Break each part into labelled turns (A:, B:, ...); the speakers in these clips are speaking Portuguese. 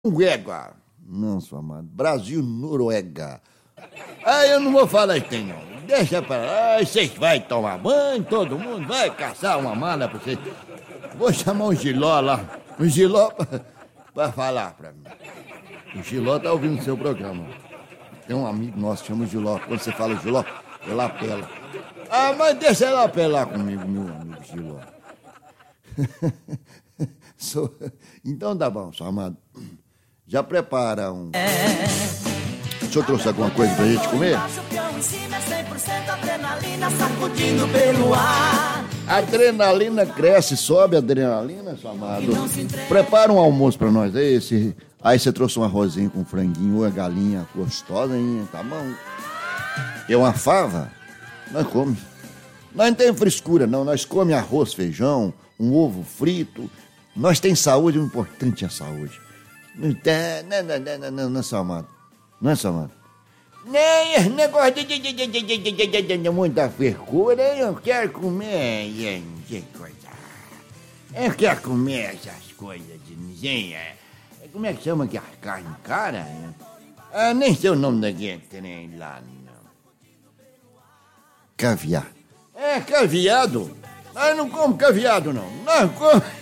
A: Noruega. Não, sua amada. Brasil, Noruega. Eu não vou falar isso aí, não. Deixa pra lá, vocês vão tomar banho, todo mundo vai caçar uma mala pra vocês. Vou chamar um giló lá. Um giló pra falar pra mim. O giló tá ouvindo o seu programa. Tem um amigo nosso que chama o giló. Quando você fala giló, ele apela. Mas deixa ela apelar comigo, meu amigo giló. Então tá bom, seu amado. Já prepara um... O senhor trouxe alguma coisa pra gente comer? A adrenalina cresce, sobe a adrenalina, seu amado. Prepara um almoço pra nós. Aí você trouxe um arrozinho com franguinho, uma galinha gostosa, hein? Tá bom? E uma fava? Nós comemos. Nós não temos frescura, não. Nós comemos arroz, feijão, um ovo frito. Nós temos saúde, o importante é a saúde. Não, seu amado. Não é, seu amado? Nem esse negócio de muita frescura, eu não quero comer. Eu quero comer essas coisas de ninguém. Como é que chama que a carne cara? Nem sei o nome daquele trem lá, não. Caviar. Caviado? Nós não comemos caviado, não. Nós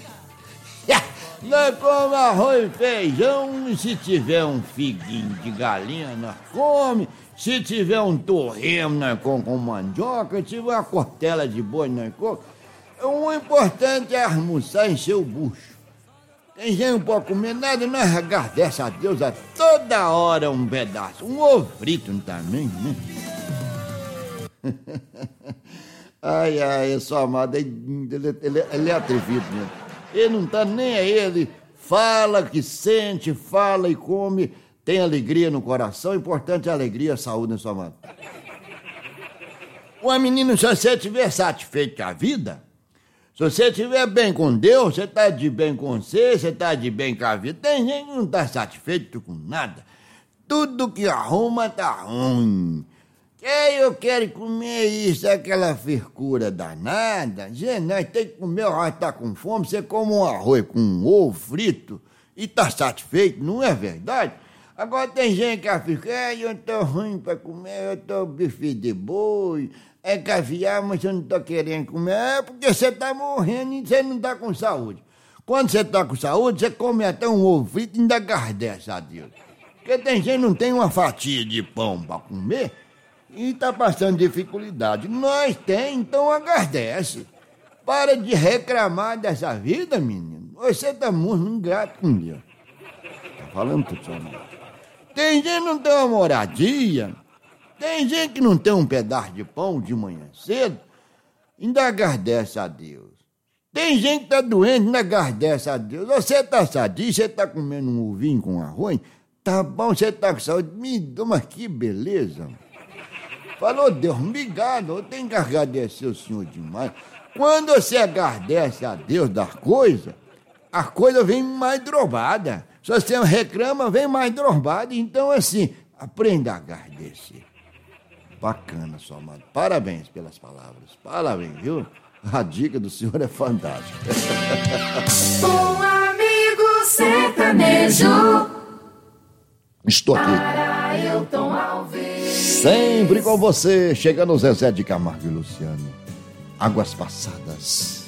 A: comemos arroz e feijão, e se tiver um figuinho de galinha, nós comemos. Se tiver um torresmo, nós comemos com mandioca. Se tiver uma costela de boi, nós comemos. O importante é almoçar e encher o bucho. Tem gente que não pode comer nada, nós agradecemos a Deus a toda hora um pedaço. Um ovo frito também, né? Eu sou amado, ele é atrevido mesmo. Ele não tá nem aí, ele fala que sente, fala e come, tem alegria no coração, o importante é a alegria, a saúde, né, sua amada? Uma menina, se você estiver satisfeito com a vida, se você estiver bem com Deus, você tá de bem com você tá de bem com a vida. Tem gente que não tá satisfeito com nada. Tudo que arruma tá ruim. Eu quero comer isso, aquela frescura danada. Gente, nós temos que comer, nós tá com fome, você come um arroz com um ovo frito e tá satisfeito, não é verdade? Agora tem gente que fica, eu tô ruim pra comer, eu tô bife de boi, caviar, mas eu não tô querendo comer. Porque você tá morrendo e você não tá com saúde. Quando você tá com saúde, você come até um ovo frito e ainda agradece a Deus. Porque tem gente que não tem uma fatia de pão pra comer e tá passando dificuldade. Nós tem, então agradece. Para de reclamar dessa vida, menino. Você tá muito ingrato com Deus. Tá falando tudo, seu amor. Tem gente que não tem uma moradia. Tem gente que não tem um pedaço de pão de manhã cedo. Ainda agradece a Deus. Tem gente que tá doente, ainda agradece a Deus. Você tá sadio, você tá comendo um ovinho com arroz. Tá bom, você tá com saúde. Me dá, mas que beleza. Falou, Deus, obrigado, eu tenho que agradecer o Senhor demais. Quando você agradece a Deus das coisas, a coisa vem mais drobada. Se você reclama, vem mais drobada. Então, assim, aprenda a agradecer. Bacana, sua amada. Parabéns pelas palavras. Parabéns, viu? A dica do senhor é fantástica.
B: Um amigo sertanejo.
A: Estou aqui. Sempre com você, chegando o Zezé de Camargo e Luciano. Águas Passadas.